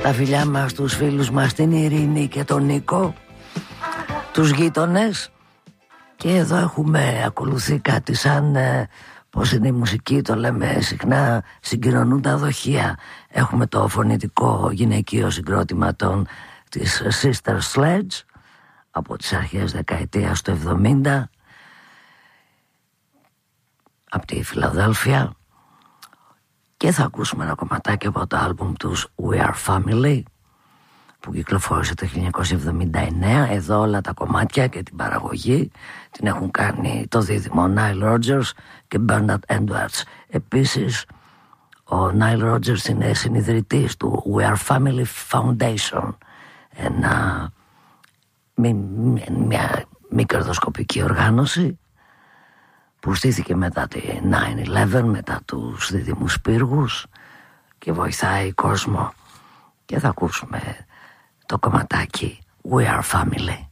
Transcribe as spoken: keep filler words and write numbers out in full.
Τα φιλιά μας τους φίλους μας, την Ειρήνη και τον Νίκο, τους γείτονες. Και εδώ έχουμε ακολουθεί κάτι σαν, ε, πώς είναι η μουσική, το λέμε συχνά, συγκοινωνούν τα δοχεία. Έχουμε το φωνητικό γυναικείο συγκρότημα των, της Sister Sledge από τις αρχές δεκαετίας του εβδομήντα από τη Φιλαδέλφια, και θα ακούσουμε ένα κομματάκι από το άλμπουμ τους We Are Family που κυκλοφόρησε το χίλια εννιακόσια εβδομήντα εννέα. Εδώ όλα τα κομμάτια και την παραγωγή την έχουν κάνει το δίδυμο Nile Rodgers και Bernard Edwards. Επίσης ο Nile Rodgers είναι συνιδρυτής του We Are Family Foundation, ένα, μια μη κερδοσκοπική οργάνωση που στήθηκε μετά τη νάιν ηλέβεν, μετά τους δίδυμους πύργους, και βοηθάει κόσμο. Και θα ακούσουμε το κομματάκι We Are Family.